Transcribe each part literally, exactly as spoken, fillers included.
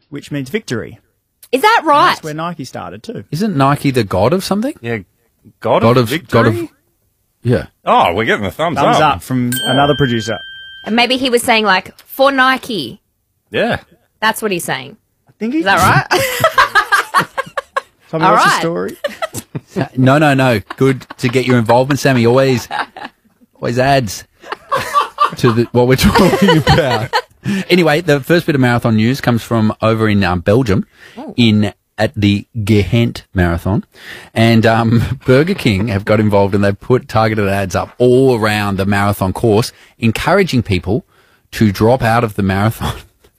which means victory. Is that And right? that's where Nike started too. Isn't Nike the god of something? Yeah, God, God of, of- victory. God of- Yeah. Oh, we're getting the thumbs, Thumbs up. up from another producer. And maybe he was saying like, for Nike. Yeah. That's what he's saying. I think he, Is that right? Tommy, All what's right. the story? No, no, no. Good to get your involvement, Sammy. Always, always adds to the, what we're talking about. Anyway, the first bit of marathon news comes from over in um, Belgium, in at the Ghent Marathon, and um, Burger King have got involved and they've put targeted ads up all around the marathon course, encouraging people to drop out of the marathon.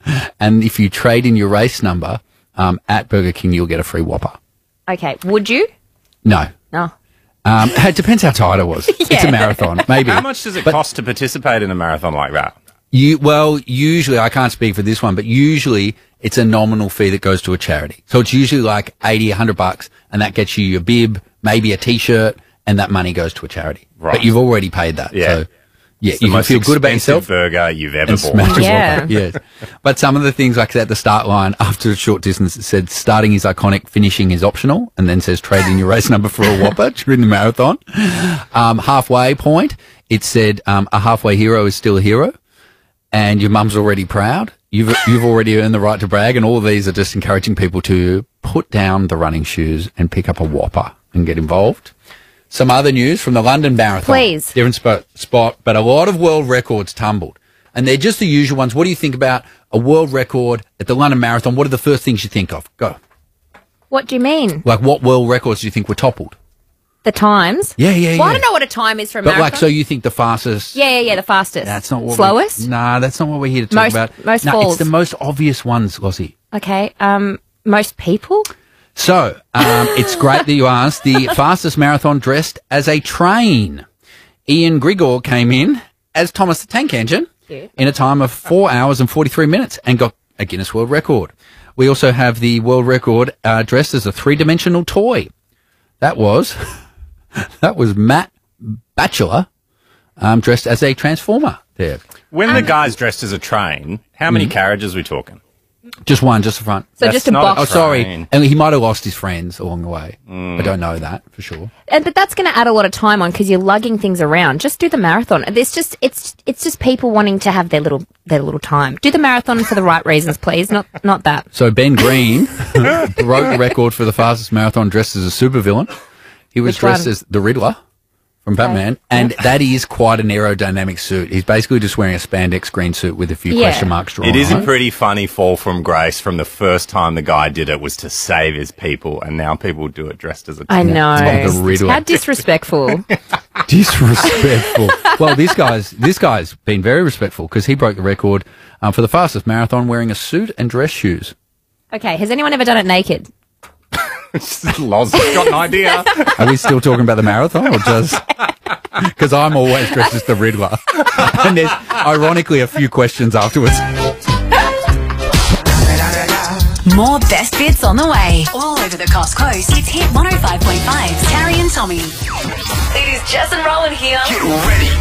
And if you trade in your race number um, at Burger King, you'll get a free Whopper. Okay. Would you? No. No. Um, it depends how tired I was. It's a marathon, maybe. How much does it But cost to participate in a marathon like that? You, well, usually, I can't speak for this one, but usually it's a nominal fee that goes to a charity. So it's usually like eighty, a hundred bucks, and that gets you your bib, maybe a t-shirt, and that money goes to a charity. Right. But you've already paid that. Yeah. So, yeah, It's the you can most feel good about expensive yourself. burger you've ever And bought. smash a Yeah. Whopper, yes. But some of the things, like at the start line, after a short distance, it said starting is iconic, finishing is optional, and then says trade in your race number for a Whopper during the marathon. Um, halfway point, it said um, a halfway hero is still a hero, and your mum's already proud. You've you've already earned the right to brag, and all of these are just encouraging people to put down the running shoes and pick up a Whopper and get involved. Some other news from the London Marathon. Please. Different spot, spot, but a lot of world records tumbled. And they're just the usual ones. What do you think about a world record at the London Marathon? What are the first things you think of? Go. What do you mean? Like, what world records do you think were toppled? The times? Yeah, yeah, Well, I yeah. don't know what a time is for a But, marathon. like, so you think the fastest... yeah, yeah, yeah, the fastest. That's not what... Slowest? We, nah, that's not what we're here to talk Most- about. most no, falls. it's the most obvious ones, Lossie. Okay. Um, most people? So, um, it's great that you asked. The fastest marathon dressed as a train. Ian Grigor came in as Thomas the Tank Engine Cute. in a time of four hours and forty-three minutes and got a Guinness World Record. We also have the world record uh, dressed as a three-dimensional toy. That was, that was Matt Batchelor um, dressed as a transformer there. When the guy's dressed as a train, how many carriages are we talking? Just one, just the front. So That's just a not box. Oh, sorry. Train. And he might have lost his friends along the way. I don't know that for sure. And, but that's going to add a lot of time on because you're lugging things around. Just do the marathon. It's just it's it's just people wanting to have their little their little time. Do the marathon for the right reasons, please. Not not that. So Ben Green broke the record for the fastest marathon dressed as a supervillain. He was Which dressed one? as the Riddler from Batman, and that is quite an aerodynamic suit. He's basically just wearing a spandex green suit with a few Yeah. question marks drawn It is on a pretty funny fall from grace from the first time the guy did it was to save his people, and now people do it dressed as a I know. It's the Riddler. How disrespectful. Disrespectful. Well, this guy's this guy's been very respectful because he broke the record um, for the fastest marathon wearing a suit and dress shoes. Okay. Has anyone ever done it naked? Loz has got an idea. Are we still talking about the marathon or just... Because I'm always dressed as the Riddler. And there's, ironically, a few questions afterwards. More best bits on the way. All over the Coast Coast. It's Hit one oh five point five. Terry and Tommy. It is Jess and Roland here. Get ready.